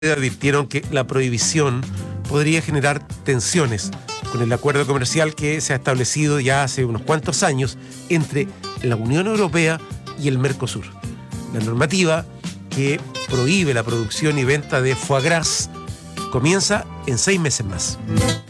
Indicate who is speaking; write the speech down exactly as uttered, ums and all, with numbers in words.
Speaker 1: advirtieron que la prohibición podría generar tensiones con el acuerdo comercial que se ha establecido ya hace unos cuantos años entre la Unión Europea y el Mercosur. La normativa que prohíbe la producción y venta de foie gras comienza en seis meses más.